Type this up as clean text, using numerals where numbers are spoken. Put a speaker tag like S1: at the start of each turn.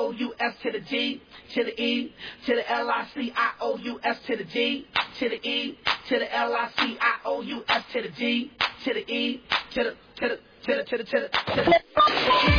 S1: O-U-S to the D, to the E, to the L-I-C-I-O-U-S to the D, to the E, to the L-I-C-I-O-U-S to the D, to the E, to the